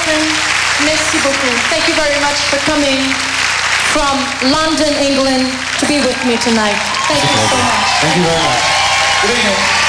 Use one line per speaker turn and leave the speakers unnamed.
Jonathan, merci beaucoup. Thank you very much for coming from London, England, to be with me tonight. Thank you so much.
Thank you very much. Good evening.